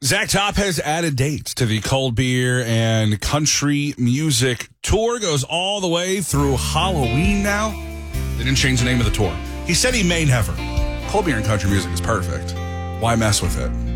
Zach Top has added dates to the Cold Beer and Country Music Tour. Goes all the way through Halloween now. They didn't change the name of the tour. He said he may never. Cold Beer and Country Music is perfect. Why mess with it?